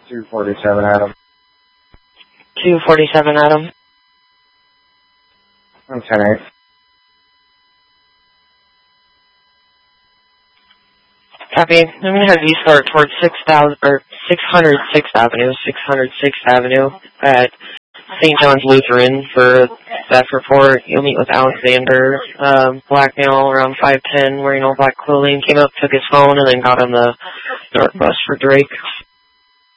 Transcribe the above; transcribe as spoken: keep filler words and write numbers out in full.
two forty-seven, Adam. two forty-seven, Adam. I'm ten eight. Copy. I'm going to have you start towards six thousand or six hundred sixth Avenue, six hundred sixth Avenue at Saint John's Lutheran for that report. You'll meet with Alexander, um, black male around five ten, wearing all black clothing, came up, took his phone, and then got on the dark bus for Drake.